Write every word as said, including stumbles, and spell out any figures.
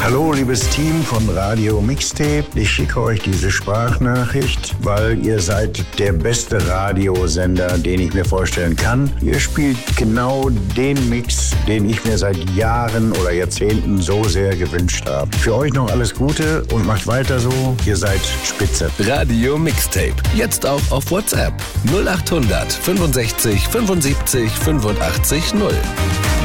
Hallo, liebes Team von Radio Mixtape. Ich schicke euch diese Sprachnachricht, weil ihr seid der beste Radiosender, den ich mir vorstellen kann. Ihr spielt genau den Mix, den ich mir seit Jahren oder Jahrzehnten so sehr gewünscht habe. Für euch noch alles Gute und macht weiter so. Ihr seid spitze. Radio Mixtape. Jetzt auch auf WhatsApp. null acht hundert fünfundsechzig fünfundsiebzig fünfundachtzig null.